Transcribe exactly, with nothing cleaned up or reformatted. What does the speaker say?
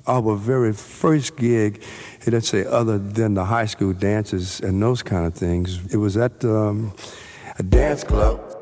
our very first gig, let's say other than the high school dances and those kind of things, it was at um, a dance club.